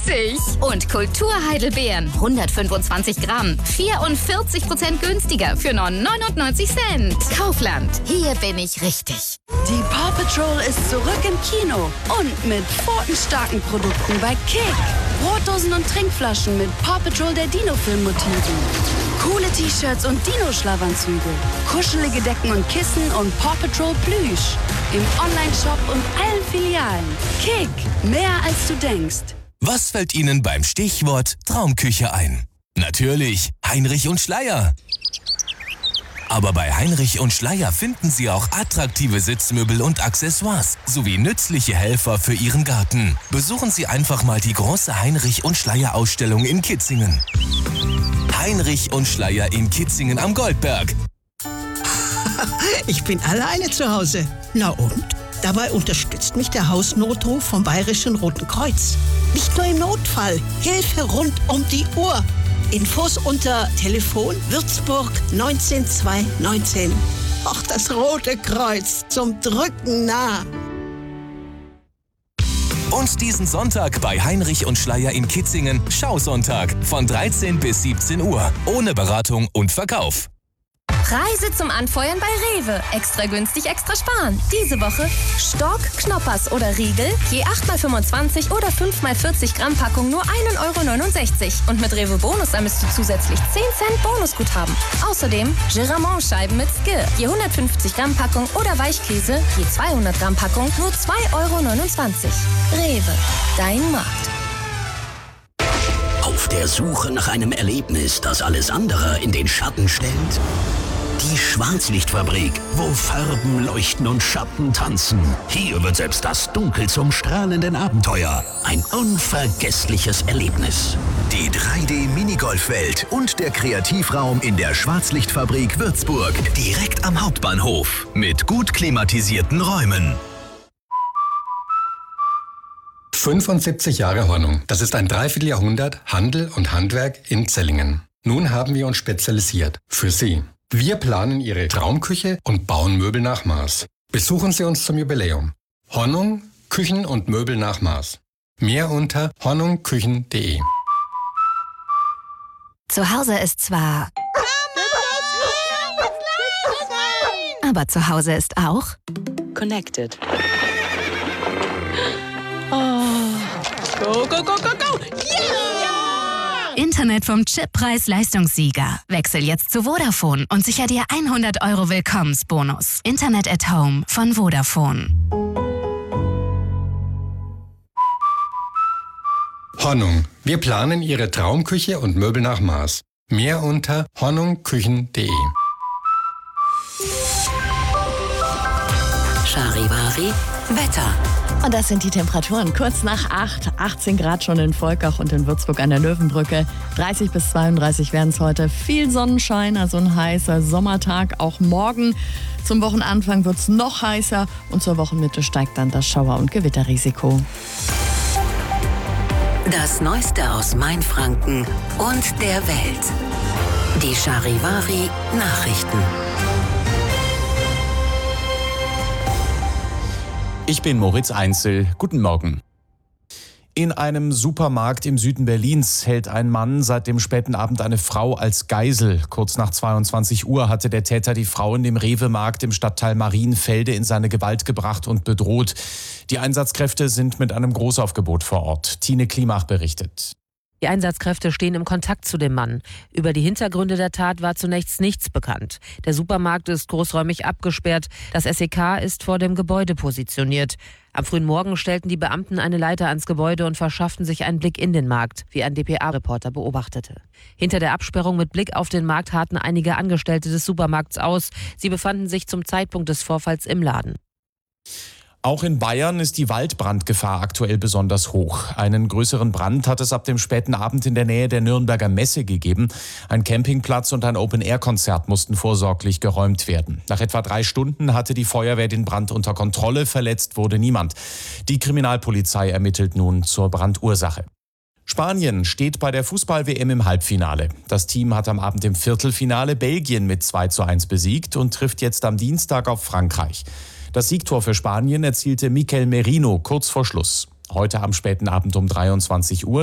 Und Kulturheidelbeeren, 125 Gramm, 44% günstiger für nur 99 Cent. Kaufland, hier bin ich richtig. Die Paw Patrol ist zurück im Kino und mit pfotenstarken Produkten bei Kick. Brotdosen und Trinkflaschen mit Paw Patrol der Dino-Film-Motiven. Coole T-Shirts und Dino-Schlafanzüge. Kuschelige Decken und Kissen und Paw Patrol Plüsch. Im Onlineshop und allen Filialen. Kick, mehr als du denkst. Was fällt Ihnen beim Stichwort Traumküche ein? Natürlich Heinrich und Schleyer. Aber bei Heinrich und Schleyer finden Sie auch attraktive Sitzmöbel und Accessoires sowie nützliche Helfer für Ihren Garten. Besuchen Sie einfach mal die große Heinrich und Schleyer Ausstellung in Kitzingen. Heinrich und Schleyer in Kitzingen am Goldberg. Ich bin alleine zu Hause. Na und? Dabei unterstützt mich der Hausnotruf vom Bayerischen Roten Kreuz. Nicht nur im Notfall, Hilfe rund um die Uhr. Infos unter Telefon Würzburg 19219. Ach, das Rote Kreuz, zum Drücken nah. Und diesen Sonntag bei Heinrich und Schleyer in Kitzingen, Schausonntag von 13 bis 17 Uhr. Ohne Beratung und Verkauf. Preise zum Anfeuern bei Rewe. Extra günstig, extra sparen. Diese Woche Stork, Knoppers oder Riegel, je 8x25 oder 5x40 Gramm Packung nur 1,69 €. Und mit Rewe Bonus ermisst du zusätzlich 10 Cent Bonusguthaben. Außerdem Giramont-Scheiben mit Skir, je 150 Gramm Packung oder Weichkäse, je 200 Gramm Packung nur 2,29 €. Rewe, dein Markt. Auf der Suche nach einem Erlebnis, das alles andere in den Schatten stellt? Die Schwarzlichtfabrik, wo Farben leuchten und Schatten tanzen. Hier wird selbst das Dunkel zum strahlenden Abenteuer. Ein unvergessliches Erlebnis. Die 3D-Minigolfwelt und der Kreativraum in der Schwarzlichtfabrik Würzburg. Direkt am Hauptbahnhof. Mit gut klimatisierten Räumen. 75 Jahre Hornung. Das ist ein Dreivierteljahrhundert Handel und Handwerk in Zellingen. Nun haben wir uns spezialisiert. Für Sie. Wir planen Ihre Traumküche und bauen Möbel nach Maß. Besuchen Sie uns zum Jubiläum. Hornung, Küchen und Möbel nach Maß. Mehr unter hornungküchen.de. Zu Hause ist zwar... Aber zu Hause ist auch... Connected. Go, go, go, go, go! Yeah! Internet vom Chip-Preis-Leistungssieger. Wechsel jetzt zu Vodafone und sicher dir 100 € Willkommensbonus. Internet at Home von Vodafone. Hornung. Wir planen Ihre Traumküche und Möbel nach Maß. Mehr unter hornungküchen.de. Charivari Wetter. Und das sind die Temperaturen. Kurz nach 8, 18 Grad schon in Volkach und in Würzburg an der Löwenbrücke. 30 bis 32 werden es heute. Viel Sonnenschein, also ein heißer Sommertag. Auch morgen zum Wochenanfang wird es noch heißer. Und zur Wochenmitte steigt dann das Schauer- und Gewitterrisiko. Das Neueste aus Mainfranken und der Welt. Die Charivari Nachrichten. Ich bin Moritz Einzel. Guten Morgen. In einem Supermarkt im Süden Berlins hält ein Mann seit dem späten Abend eine Frau als Geisel. Kurz nach 22 Uhr hatte der Täter die Frau in dem Rewe-Markt im Stadtteil Marienfelde in seine Gewalt gebracht und bedroht. Die Einsatzkräfte sind mit einem Großaufgebot vor Ort. Tine Klimach berichtet. Die Einsatzkräfte stehen im Kontakt zu dem Mann. Über die Hintergründe der Tat war zunächst nichts bekannt. Der Supermarkt ist großräumig abgesperrt. Das SEK ist vor dem Gebäude positioniert. Am frühen Morgen stellten die Beamten eine Leiter ans Gebäude und verschafften sich einen Blick in den Markt, wie ein dpa-Reporter beobachtete. Hinter der Absperrung mit Blick auf den Markt harrten einige Angestellte des Supermarkts aus. Sie befanden sich zum Zeitpunkt des Vorfalls im Laden. Auch in Bayern ist die Waldbrandgefahr aktuell besonders hoch. Einen größeren Brand hat es ab dem späten Abend in der Nähe der Nürnberger Messe gegeben. Ein Campingplatz und ein Open-Air-Konzert mussten vorsorglich geräumt werden. Nach etwa 3 Stunden hatte die Feuerwehr den Brand unter Kontrolle, verletzt wurde niemand. Die Kriminalpolizei ermittelt nun zur Brandursache. Spanien steht bei der Fußball-WM im Halbfinale. Das Team hat am Abend im Viertelfinale Belgien mit 2:1 besiegt und trifft jetzt am Dienstag auf Frankreich. Das Siegtor für Spanien erzielte Mikel Merino kurz vor Schluss. Heute am späten Abend um 23 Uhr